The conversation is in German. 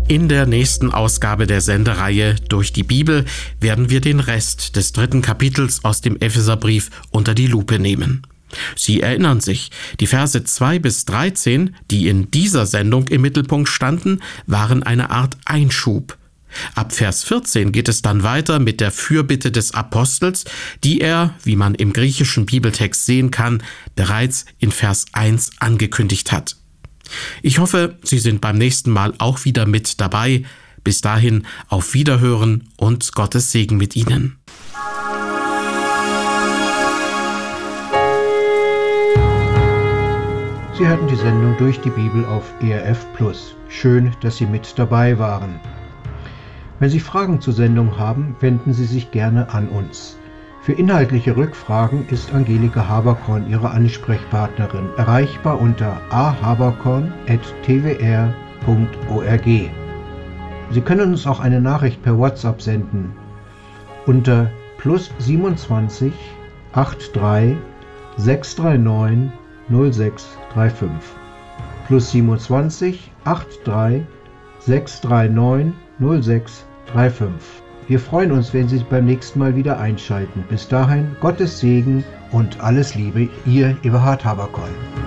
In der nächsten Ausgabe der Sendereihe Durch die Bibel werden wir den Rest des 3. Kapitels aus dem Epheserbrief unter die Lupe nehmen. Sie erinnern sich, die Verse 2 bis 13, die in dieser Sendung im Mittelpunkt standen, waren eine Art Einschub. Ab Vers 14 geht es dann weiter mit der Fürbitte des Apostels, die er, wie man im griechischen Bibeltext sehen kann, bereits in Vers 1 angekündigt hat. Ich hoffe, Sie sind beim nächsten Mal auch wieder mit dabei. Bis dahin auf Wiederhören und Gottes Segen mit Ihnen. Sie hörten die Sendung Durch die Bibel auf ERF Plus. Schön, dass Sie mit dabei waren. Wenn Sie Fragen zur Sendung haben, wenden Sie sich gerne an uns. Für inhaltliche Rückfragen ist Angelika Haberkorn Ihre Ansprechpartnerin, erreichbar unter ahaberkorn@twr.org. Sie können uns auch eine Nachricht per WhatsApp senden unter +27 83 639 0635. +27 83 639 0635. Wir freuen uns, wenn Sie beim nächsten Mal wieder einschalten. Bis dahin, Gottes Segen und alles Liebe, Ihr Eberhard Haberkorn.